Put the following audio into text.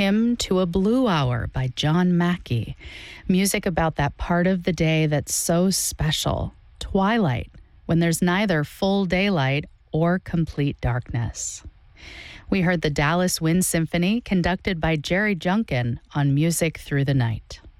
Hymn to a Blue Hour by John Mackey. Music about that part of the day that's so special, twilight, when there's neither full daylight or complete darkness. We heard the Dallas Wind Symphony, conducted by Jerry Junkin, on Music Through the Night.